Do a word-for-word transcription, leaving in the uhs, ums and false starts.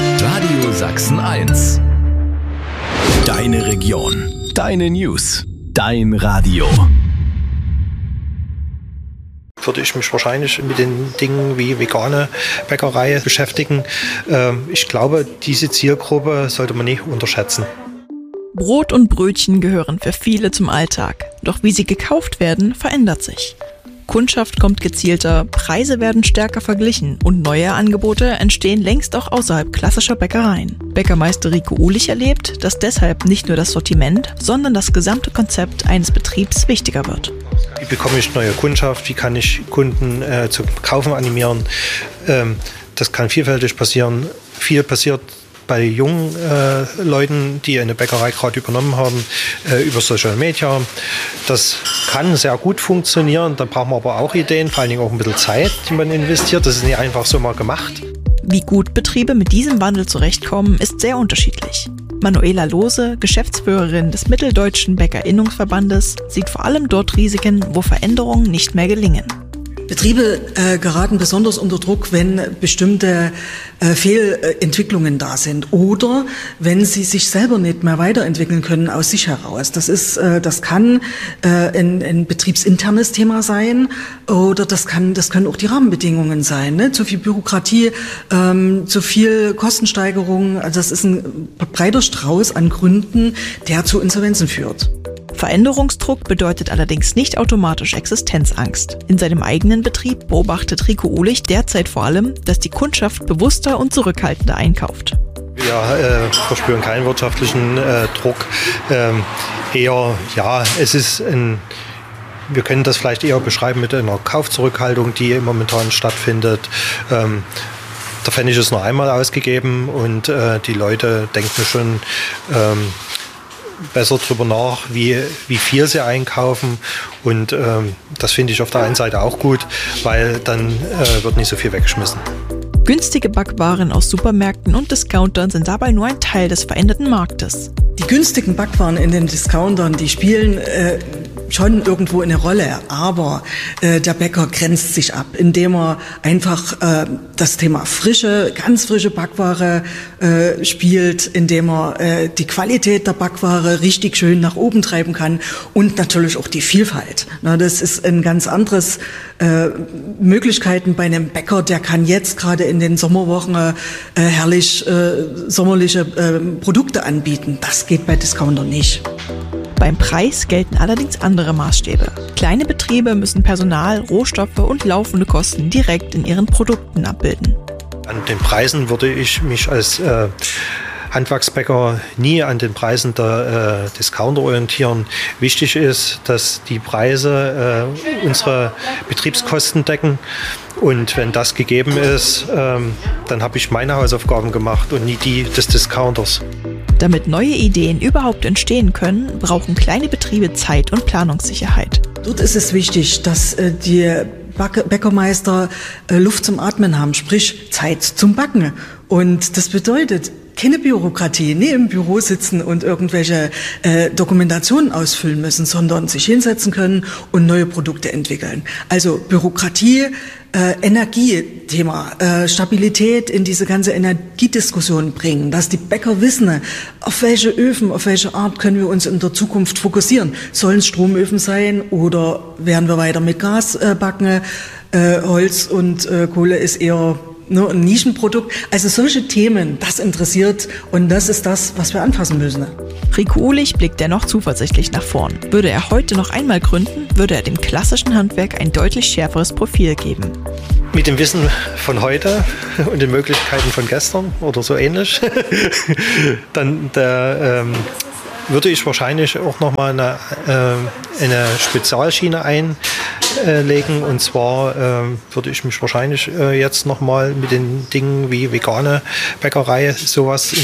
Radio Sachsen eins. Deine Region. Deine News. Dein Radio. Würde ich mich wahrscheinlich mit den Dingen wie vegane Bäckerei beschäftigen. Ich glaube, diese Zielgruppe sollte man nicht unterschätzen. Brot und Brötchen gehören für viele zum Alltag. Doch wie sie gekauft werden, verändert sich. Kundschaft kommt gezielter, Preise werden stärker verglichen und neue Angebote entstehen längst auch außerhalb klassischer Bäckereien. Bäckermeister Rico Uhlich erlebt, dass deshalb nicht nur das Sortiment, sondern das gesamte Konzept eines Betriebs wichtiger wird. Wie bekomme ich neue Kundschaft? Wie kann ich Kunden äh, zum Kaufen animieren? Ähm, das kann vielfältig passieren. Viel passiert bei jungen äh, Leuten, die eine Bäckerei gerade übernommen haben, äh, über Social Media. Das kann sehr gut funktionieren. Da brauchen wir aber auch Ideen, vor allen Dingen auch ein bisschen Zeit, die man investiert. Das ist nicht einfach so mal gemacht. Wie gut Betriebe mit diesem Wandel zurechtkommen, ist sehr unterschiedlich. Manuela Lohse, Geschäftsführerin des Mitteldeutschen Bäckerinnungsverbandes, sieht vor allem dort Risiken, wo Veränderungen nicht mehr gelingen. Betriebe äh, geraten besonders unter Druck, wenn bestimmte äh, Fehlentwicklungen da sind oder wenn sie sich selber nicht mehr weiterentwickeln können aus sich heraus. Das ist, äh, das kann äh, ein, ein betriebsinternes Thema sein oder das kann, das können auch die Rahmenbedingungen sein. Ne? Zu viel Bürokratie, ähm, zu viel Kostensteigerung. Also das ist ein breiter Strauß an Gründen, der zu Insolvenzen führt. Veränderungsdruck bedeutet allerdings nicht automatisch Existenzangst. In seinem eigenen Betrieb beobachtet Rico Uhlich derzeit vor allem, dass die Kundschaft bewusster und zurückhaltender einkauft. Wir äh, verspüren keinen wirtschaftlichen äh, Druck. Ähm, eher, ja, es ist ein, wir können das vielleicht eher beschreiben mit einer Kaufzurückhaltung, die momentan stattfindet. Ähm, der Pfennig ist nur einmal ausgegeben und äh, die Leute denken schon ähm, besser drüber nach, wie, wie viel sie einkaufen und ähm, das finde ich auf der einen Seite auch gut, weil dann äh, wird nicht so viel weggeschmissen. Günstige Backwaren aus Supermärkten und Discountern sind dabei nur ein Teil des veränderten Marktes. Die günstigen Backwaren in den Discountern, die spielen äh, schon irgendwo eine Rolle, aber äh, der Bäcker grenzt sich ab, indem er einfach äh, das Thema frische, ganz frische Backware äh, spielt, indem er äh, die Qualität der Backware richtig schön nach oben treiben kann und natürlich auch die Vielfalt. Na, das ist ein ganz anderes äh, Möglichkeiten bei einem Bäcker, der kann jetzt gerade in den Sommerwochen äh, herrlich äh, sommerliche äh, Produkte anbieten. Das geht bei Discounter nicht. Beim Preis gelten allerdings andere Maßstäbe. Kleine Betriebe müssen Personal, Rohstoffe und laufende Kosten direkt in ihren Produkten abbilden. An den Preisen würde ich mich als äh, Handwerksbäcker nie an den Preisen der äh, Discounter orientieren. Wichtig ist, dass die Preise äh, unsere Betriebskosten decken. Und wenn das gegeben ist, ähm, dann habe ich meine Hausaufgaben gemacht und nie die des Discounters. Damit neue Ideen überhaupt entstehen können, brauchen kleine Betriebe Zeit und Planungssicherheit. Dort ist es wichtig, dass äh, die Bäckermeister äh, Luft zum Atmen haben, sprich Zeit zum Backen. Und das bedeutet keine Bürokratie, nie im Büro sitzen und irgendwelche äh, Dokumentationen ausfüllen müssen, sondern sich hinsetzen können und neue Produkte entwickeln. Also Bürokratie, äh, Energiethema, äh, Stabilität in diese ganze Energiediskussion bringen, dass die Bäcker wissen, auf welche Öfen, auf welche Art können wir uns in der Zukunft fokussieren. Sollen es Stromöfen sein oder werden wir weiter mit Gas äh, backen? Äh, Holz und äh, Kohle ist eher nur ein Nischenprodukt. Also solche Themen, das interessiert und das ist das, was wir anfassen müssen. Rico Uhlich blickt dennoch zuversichtlich nach vorn. Würde er heute noch einmal gründen, würde er dem klassischen Handwerk ein deutlich schärferes Profil geben. Mit dem Wissen von heute und den Möglichkeiten von gestern oder so ähnlich, dann der, ähm, würde ich wahrscheinlich auch nochmal eine, äh, eine Spezialschiene einlegen. Und zwar äh, würde ich mich wahrscheinlich äh, jetzt nochmal mit den Dingen wie vegane Bäckerei sowas